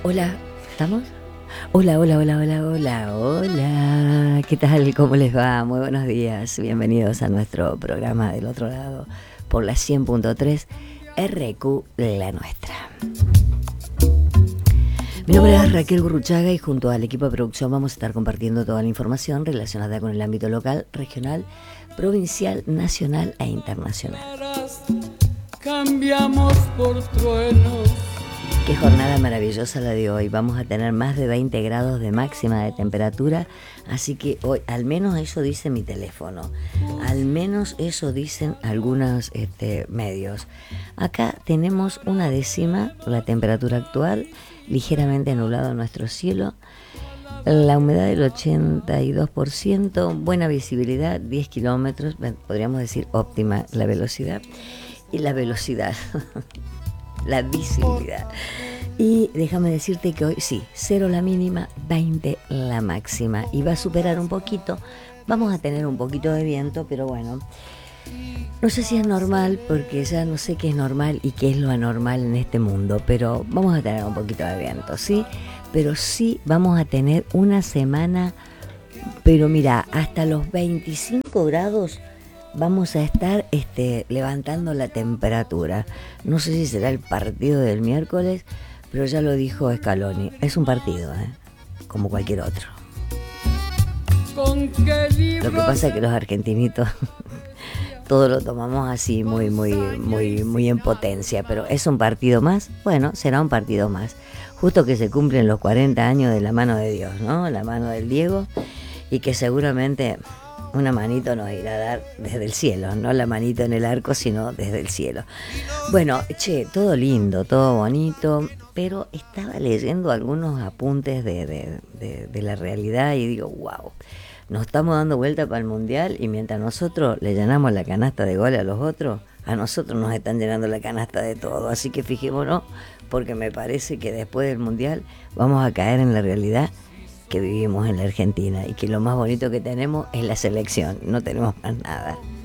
Hola, ¿estamos? Hola, hola, hola, hola, hola, hola. ¿Qué tal? ¿Cómo les va? Muy buenos días. Bienvenidos a nuestro programa del otro lado por la 100.3 RQ La Nuestra. Mi nombre es Raquel Gurruchaga y junto al equipo de producción vamos a estar compartiendo toda la información relacionada con el ámbito local, regional, provincial, nacional e internacional. Cambiamos por truenos. Qué jornada maravillosa la de hoy. Vamos a tener más de 20 grados de máxima de temperatura, así que hoy, al menos eso dice mi teléfono, al menos eso dicen algunos medios. Acá tenemos una décima la temperatura actual, ligeramente nublado nuestro cielo, la humedad del 82%, buena visibilidad, 10 kilómetros, podríamos decir óptima la velocidad y la velocidad. La visibilidad. Y déjame decirte que hoy sí, 0 la mínima, 20 la máxima. Y va a superar un poquito. Vamos a tener un poquito de viento, pero bueno. No sé si es normal, porque ya no sé qué es normal y qué es lo anormal en este mundo. Pero vamos a tener un poquito de viento, ¿sí? Pero sí vamos a tener una semana, pero mira, hasta los 25 grados vamos a estar levantando la temperatura. No sé si será el partido del miércoles, pero ya lo dijo Scaloni. Es un partido, como cualquier otro. Lo que pasa es que los argentinitos todo lo tomamos así muy en potencia, pero es un partido más. Bueno, será un partido más. Justo que se cumplen los 40 años de la mano de Dios, ¿no? La mano del Diego, y que seguramente una manito nos irá a dar desde el cielo, no la manito en el arco, sino desde el cielo. Bueno, todo lindo, todo bonito, pero estaba leyendo algunos apuntes de la realidad y digo, wow, nos estamos dando vuelta para el Mundial y mientras nosotros le llenamos la canasta de goles a los otros, a nosotros nos están llenando la canasta de todo. Así que fijémonos, porque me parece que después del Mundial vamos a caer en la realidad que vivimos en la Argentina y que lo más bonito que tenemos es la selección, no tenemos más nada.